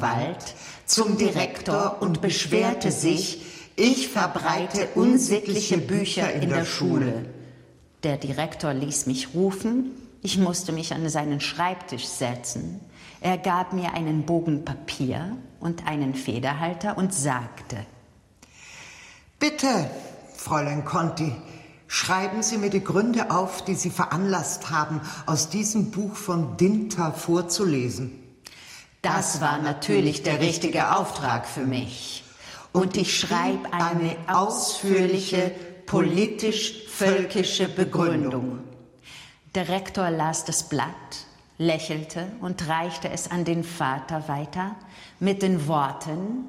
Gewalt zum Direktor und beschwerte sich, ich verbreite unsittliche Bücher in der Schule. Der Direktor ließ mich rufen, ich musste mich an seinen Schreibtisch setzen. Er gab mir einen Bogen Papier und einen Federhalter und sagte: Bitte, Fräulein Conti, schreiben Sie mir die Gründe auf, die Sie veranlasst haben, aus diesem Buch von Dinter vorzulesen. Das war natürlich der richtige Auftrag für mich. Und ich schreibe eine ausführliche, politisch-völkische Begründung. Der Rektor las das Blatt, lächelte und reichte es an den Vater weiter mit den Worten: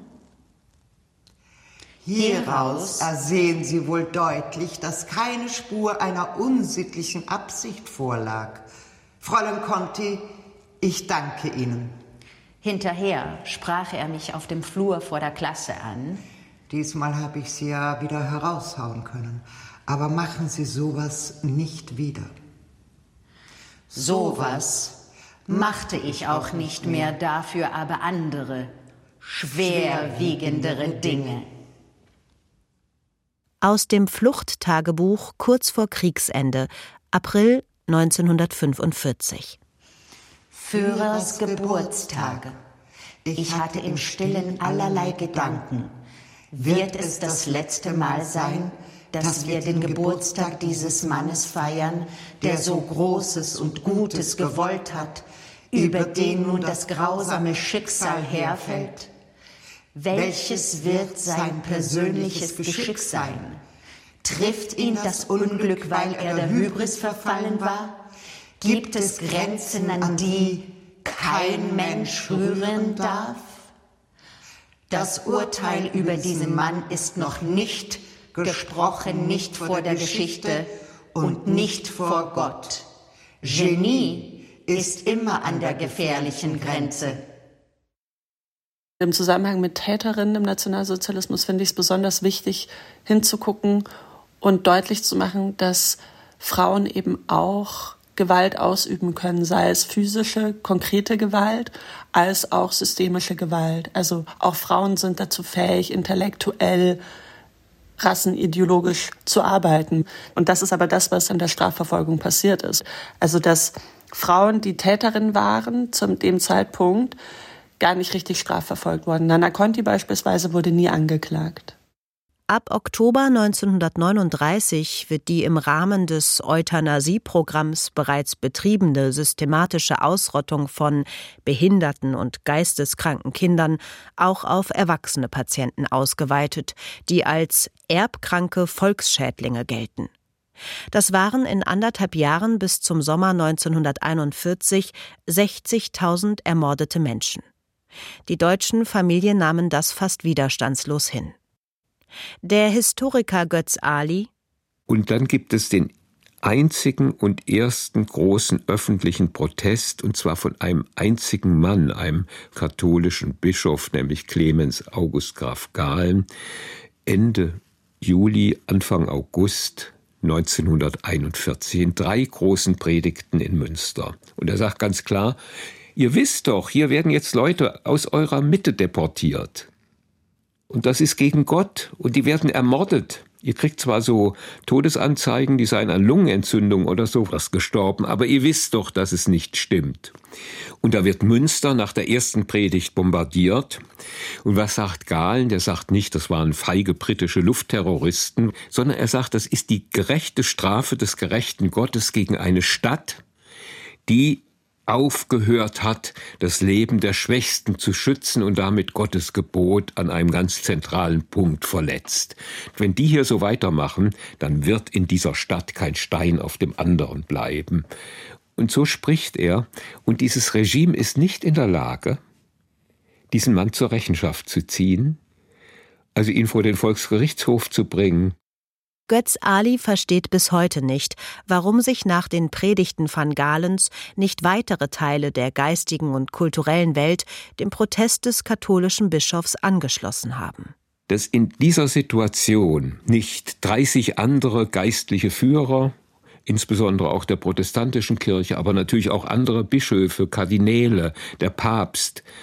Hieraus ersehen Sie wohl deutlich, dass keine Spur einer unsittlichen Absicht vorlag. Fräulein Conti, ich danke Ihnen. Hinterher sprach er mich auf dem Flur vor der Klasse an. Diesmal habe ich Sie ja wieder heraushauen können. Aber machen Sie sowas nicht wieder. Sowas machte ich auch nicht mehr, dafür aber andere, schwerwiegendere Dinge. Aus dem Fluchttagebuch kurz vor Kriegsende, April 1945. Führers Geburtstage. Ich hatte im Stillen allerlei Gedanken. Wird es das letzte Mal sein, dass wir den Geburtstag dieses Mannes feiern, der so Großes und Gutes gewollt hat, über den nun das grausame Schicksal herfällt? Welches wird sein persönliches Geschick sein? Trifft ihn das Unglück, weil er der Hybris verfallen war? Gibt es Grenzen, an die kein Mensch rühren darf? Das Urteil über diesen Mann ist noch nicht gesprochen, nicht vor der Geschichte und nicht vor Gott. Genie ist immer an der gefährlichen Grenze. Im Zusammenhang mit Täterinnen im Nationalsozialismus finde ich es besonders wichtig, hinzugucken und deutlich zu machen, dass Frauen eben auch Gewalt ausüben können, sei es physische, konkrete Gewalt, als auch systemische Gewalt. Also auch Frauen sind dazu fähig, intellektuell, rassenideologisch zu arbeiten. Und das ist aber das, was in der Strafverfolgung passiert ist. Also dass Frauen, die Täterinnen waren, zu dem Zeitpunkt gar nicht richtig strafverfolgt wurden. Nana Conti beispielsweise wurde nie angeklagt. Ab Oktober 1939 wird die im Rahmen des Euthanasieprogramms bereits betriebene systematische Ausrottung von behinderten und geisteskranken Kindern auch auf erwachsene Patienten ausgeweitet, die als erbkranke Volksschädlinge gelten. Das waren in 1,5 Jahren bis zum Sommer 1941 60.000 ermordete Menschen. Die deutschen Familien nahmen das fast widerstandslos hin. Der Historiker Götz Ali: Und dann gibt es den einzigen und ersten großen öffentlichen Protest, und zwar von einem einzigen Mann, einem katholischen Bischof, nämlich Clemens August Graf Gahlen, Ende Juli, Anfang August 1941, in 3 großen Predigten in Münster. Und er sagt ganz klar: Ihr wisst doch, hier werden jetzt Leute aus eurer Mitte deportiert. Und das ist gegen Gott und die werden ermordet. Ihr kriegt zwar so Todesanzeigen, die seien an Lungenentzündung oder sowas gestorben, aber ihr wisst doch, dass es nicht stimmt. Und da wird Münster nach der ersten Predigt bombardiert. Und was sagt Gahlen? Der sagt nicht, das waren feige britische Luftterroristen, sondern er sagt, das ist die gerechte Strafe des gerechten Gottes gegen eine Stadt, die aufgehört hat, das Leben der Schwächsten zu schützen und damit Gottes Gebot an einem ganz zentralen Punkt verletzt. Wenn die hier so weitermachen, dann wird in dieser Stadt kein Stein auf dem anderen bleiben. Und so spricht er, und dieses Regime ist nicht in der Lage, diesen Mann zur Rechenschaft zu ziehen, also ihn vor den Volksgerichtshof zu bringen. Götz Ali versteht bis heute nicht, warum sich nach den Predigten van Galens nicht weitere Teile der geistigen und kulturellen Welt dem Protest des katholischen Bischofs angeschlossen haben. Dass in dieser Situation nicht 30 andere geistliche Führer, insbesondere auch der protestantischen Kirche, aber natürlich auch andere Bischöfe, Kardinäle, der Papst,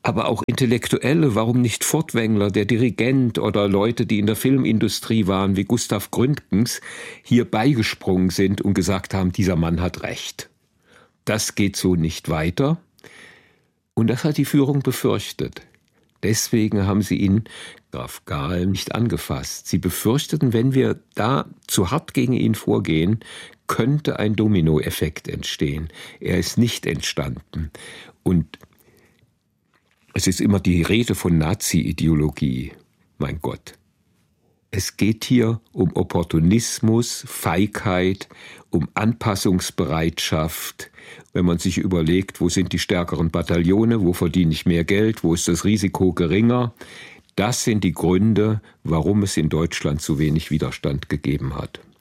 aber auch Intellektuelle, warum nicht Furtwängler, der Dirigent oder Leute, die in der Filmindustrie waren, wie Gustav Gründgens, hier beigesprungen sind und gesagt haben, dieser Mann hat recht. Das geht so nicht weiter. Und das hat die Führung befürchtet. Deswegen haben sie ihn, Graf Gahl, nicht angefasst. Sie befürchteten, wenn wir da zu hart gegen ihn vorgehen, könnte ein Dominoeffekt entstehen. Er ist nicht entstanden. Und es ist immer die Rede von Nazi-Ideologie. Mein Gott. Es geht hier um Opportunismus, Feigheit, um Anpassungsbereitschaft. Wenn man sich überlegt, wo sind die stärkeren Bataillone, wo verdiene ich mehr Geld, wo ist das Risiko geringer. Das sind die Gründe, warum es in Deutschland so wenig Widerstand gegeben hat.